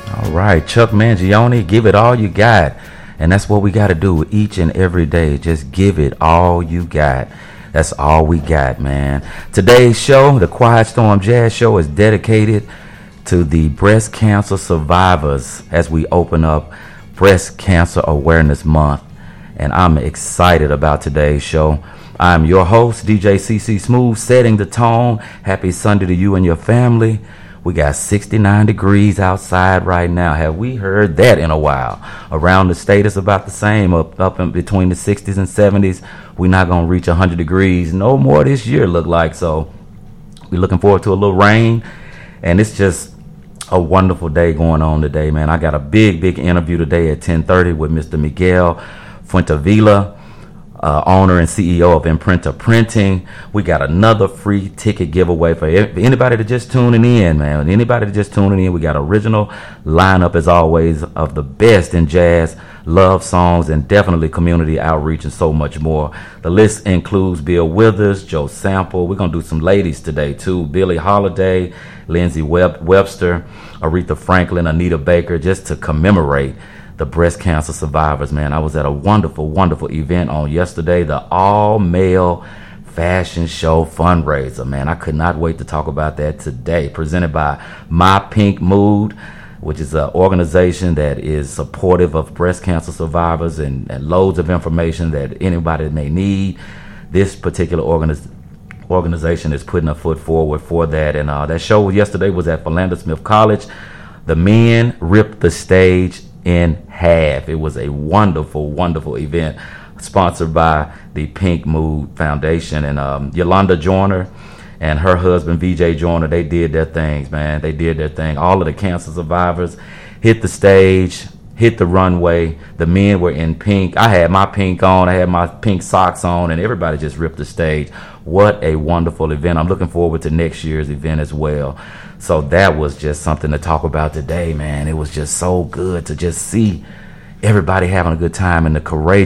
All right, Chuck Mangione, give it all you got. And that's what we got to do each and every day. Just give it all you got. That's all we got, man. Today's show, the Quiet Storm Jazz Show, is dedicated to the breast cancer survivors as we open up Breast Cancer Awareness Month. And I'm excited about today's show. I'm your host, DJ CC Smooth, setting the tone. Happy Sunday to you and your family. We got 69 degrees outside right now. Have we heard that in a while? Around the state, it's about the same, up in between the 60s and 70s. We're not going to reach 100 degrees no more this year, look like. So we're looking forward to a little rain. And it's just a wonderful day going on today, man. I got a big interview today at 10:30 with Mr. Miguel Fuentevilla, owner and CEO of Imprenta Printing. We got another free ticket giveaway for anybody that just tuning in, man. Anybody that just tuning in, we got original lineup as always of the best in jazz, love songs, and definitely community outreach and so much more. The list includes Bill Withers, Joe Sample. We're gonna do some ladies today too: Billie Holiday, Lindsay Webster, Aretha Franklin, Anita Baker, just to commemorate the breast cancer survivors, man. I was at a wonderful event on yesterday, the all-male fashion show fundraiser, man. I could not wait to talk about that today. Presented by My Pink Mood, which is an organization that is supportive of breast cancer survivors and loads of information that anybody may need. This particular organization is putting a foot forward for that. And that show yesterday was at Philander Smith College. The men ripped the stage in half. It was a wonderful event sponsored by the Pink Mood Foundation, and Yolanda Joyner and her husband VJ Joyner, they did their things, man. They did their thing. All of the cancer survivors hit the stage, hit the runway. The men were in pink. I had my pink on, I had my pink socks on, and everybody just ripped the stage. What a wonderful event. I'm looking forward to next year's event as well. So that was just something to talk about today, man. It was just so good to just see everybody having a good time and the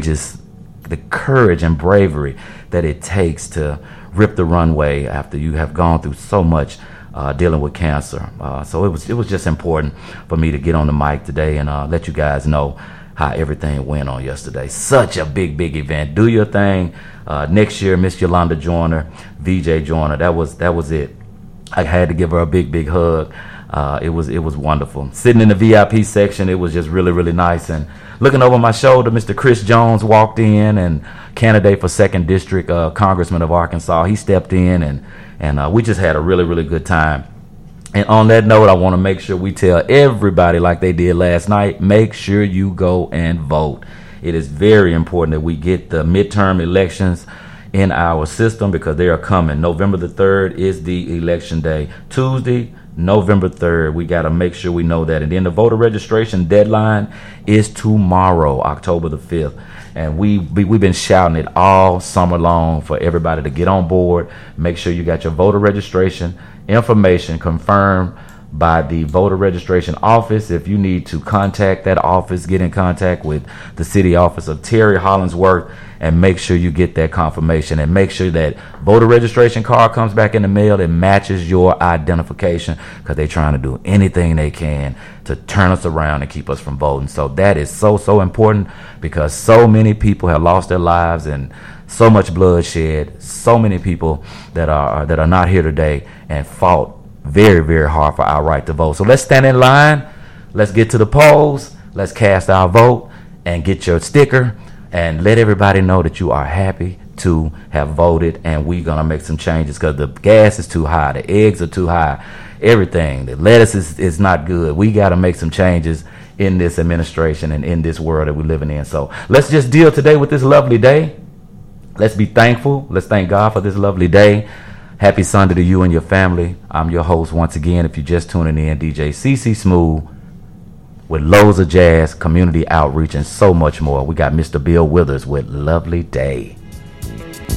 courage and bravery that it takes to rip the runway after you have gone through so much dealing with cancer. So it was just important for me to get on the mic today and let you guys know how everything went on yesterday. Such a big event. Do your thing. Next year, Miss Yolanda Joyner, VJ Joyner, that was it. I had to give her a big hug. It was wonderful. Sitting in the VIP section, it was just really nice. And looking over my shoulder, Mr. Chris Jones walked in, and candidate for 2nd District, Congressman of Arkansas. He stepped in, and we just had a really good time. And on that note, I want to make sure we tell everybody, like they did last night, make sure you go and vote. It is very important that we get the midterm elections in our system because they are coming. November the 3rd is the election day. Tuesday, November 3rd. We got to make sure we know that. And then the voter registration deadline is tomorrow, October the 5th. And we've been shouting it all summer long for everybody to get on board. Make sure you got your voter registration information confirmed by the voter registration office. If you need to contact that office, get in contact with the city office of Terry Hollingsworth and make sure you get that confirmation, and make sure that voter registration card comes back in the mail. It matches your identification because they're trying to do anything they can to turn us around and keep us from voting. So that is so important because so many people have lost their lives and so much bloodshed. So many people that are not here today and fought very hard for our right to vote. So let's stand in line. Let's get to the polls. Let's cast our vote and get your sticker and let everybody know that you are happy to have voted. And we're going to make some changes because the gas is too high. The eggs are too high. Everything. The lettuce is not good. We got to make some changes in this administration and in this world that we're living in. So let's just deal today with this lovely day. Let's be thankful. Let's thank God for this lovely day. Happy Sunday to you and your family. I'm your host once again, if you're just tuning in, DJ CC Smooth, with loads of jazz, community outreach, and so much more. We got Mr. Bill Withers with Lovely Day.